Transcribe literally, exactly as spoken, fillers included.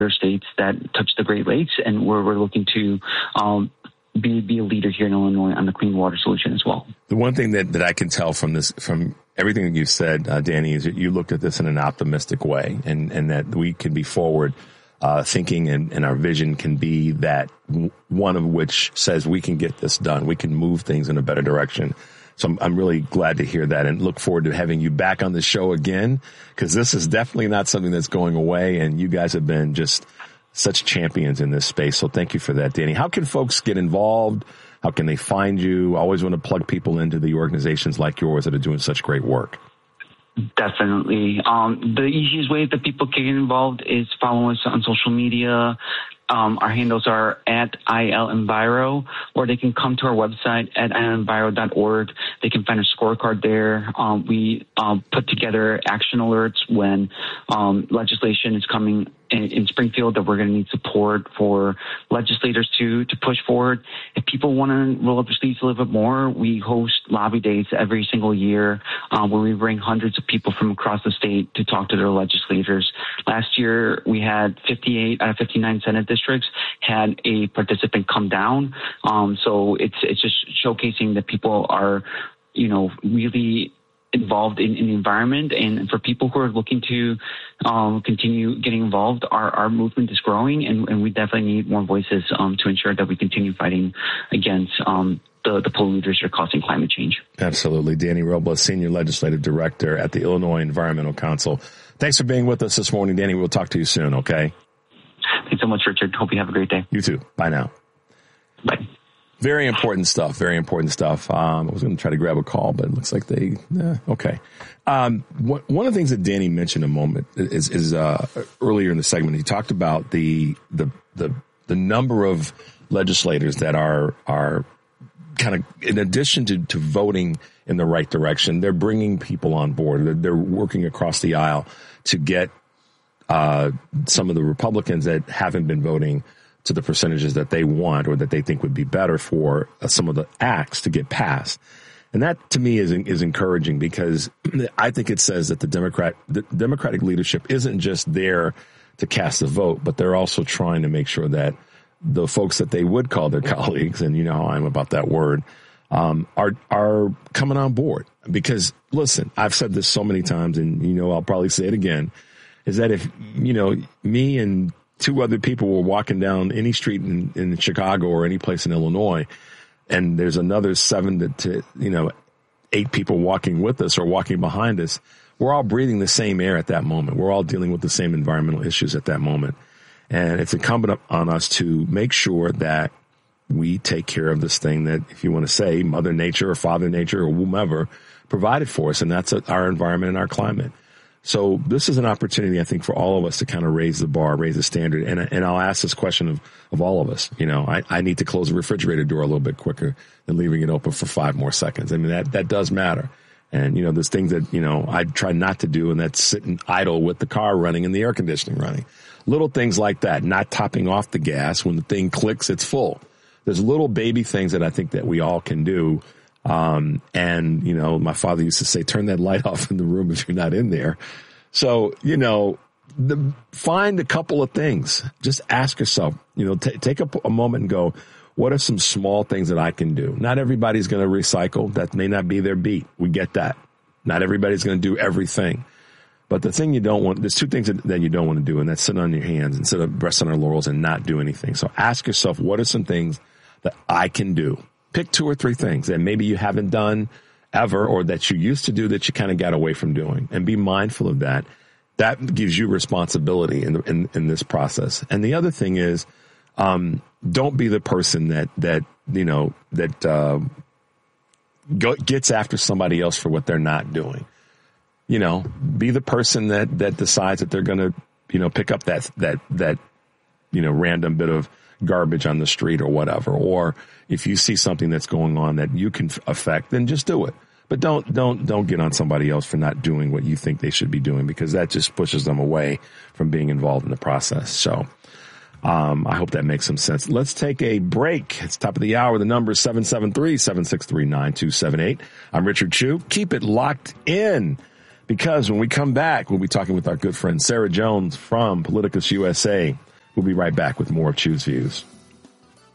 states that touch the Great Lakes, and we're, we're looking to um, be be a leader here in Illinois on the clean water solution as well. The one thing that, that I can tell from this, from everything that you said, uh, Danny, is that you looked at this in an optimistic way, and, and that we can be forward uh, thinking, and, and our vision can be that w- one of which says we can get this done. We can move things in a better direction. So I'm, I'm really glad to hear that, and look forward to having you back on the show again, because this is definitely not something that's going away, and you guys have been just such champions in this space. So thank you for that, Danny. How can folks get involved? How can they find you? I always want to plug people into the organizations like yours that are doing such great work. Definitely. Um, the easiest way that people can get involved is follow us on social media. Um, our handles are at I L Enviro, or they can come to our website at I L enviro dot org. They can find a scorecard there. Um, we um, put together action alerts when um, legislation is coming in, in Springfield that we're going to need support for legislators to to push forward. If people want to roll up their sleeves a little bit more, we host lobby days every single year um, where we bring hundreds of people from across the state to talk to their legislators. Last year, we had fifty-eight out of fifty-nine Senate districts had a participant come down. Um, so it's it's just showcasing that people are, you know, really involved in, in the environment. And for people who are looking to um, continue getting involved, our, our movement is growing, and, and we definitely need more voices um, to ensure that we continue fighting against um, the, the polluters that are causing climate change. Absolutely. Danny Robles, Senior Legislative Director at the Illinois Environmental Council. Thanks for being with us this morning, Danny. We'll talk to you soon, okay? Thanks so much, Richard. Hope you have a great day. You too. Bye now. Bye. Very important stuff. Very important stuff. Um, I was going to try to grab a call, but it looks like they, eh, okay. Um, one, one of the things that Danny mentioned a moment is, is, uh, earlier in the segment, he talked about the, the, the, the number of legislators that are, are kind of, in addition to, to voting in the right direction, they're bringing people on board. They're, they're working across the aisle to get, uh, some of the Republicans that haven't been voting to the percentages that they want or that they think would be better for uh, some of the acts to get passed. And that, to me, is is encouraging, because I think it says that the Democrat the Democratic leadership isn't just there to cast a vote, but they're also trying to make sure that the folks that they would call their colleagues, and you know how I'm about that word, um, are are coming on board. Because, listen, I've said this so many times, and, you know, I'll probably say it again, is that if, you know, me and two other people were walking down any street in, in Chicago or any place in Illinois, and there's another seven to, to, you know, eight people walking with us or walking behind us, we're all breathing the same air at that moment. We're all dealing with the same environmental issues at that moment. And it's incumbent on us to make sure that we take care of this thing that, if you want to say, Mother Nature or Father Nature or whomever provided for us, and that's our environment and our climate. So this is an opportunity, I think, for all of us to kind of raise the bar, raise the standard. And and I'll ask this question of, of all of us. You know, I, I need to close the refrigerator door a little bit quicker than leaving it open for five more seconds. I mean, that, that does matter. And, you know, there's things that, you know, I try not to do, and that's sitting idle with the car running and the air conditioning running. Little things like that, not topping off the gas when the thing clicks, it's full. There's little baby things that I think that we all can do. Um, and, you know, my father used to say, turn that light off in the room if you're not in there. So, you know, the, find a couple of things. Just ask yourself, you know, t- take a, a moment and go, what are some small things that I can do? Not everybody's going to recycle. That may not be their beat. We get that. Not everybody's going to do everything. But the thing you don't want, there's two things that, that you don't want to do, and that's sit on your hands instead of rest on our laurels and not do anything. So ask yourself, what are some things that I can do? Pick two or three things that maybe you haven't done ever, or that you used to do that you kind of got away from doing, and be mindful of that. That gives you responsibility in, in, in this process. And the other thing is, um, don't be the person that, that, you know, that, uh, go, gets after somebody else for what they're not doing. You know, be the person that, that decides that they're going to, you know, pick up that, that, that, you know, random bit of garbage on the street or whatever. Or if you see something that's going on that you can affect, then just do it. But don't, don't, don't get on somebody else for not doing what you think they should be doing, because that just pushes them away from being involved in the process. So, um, I hope that makes some sense. Let's take a break. It's top of the hour. The number is seven seven three, seven six three, nine two seven eight. I'm Richard Chu. Keep it locked in, because when we come back, we'll be talking with our good friend Sarah Jones from Politicus U S A We'll be right back with more of Chew's Views.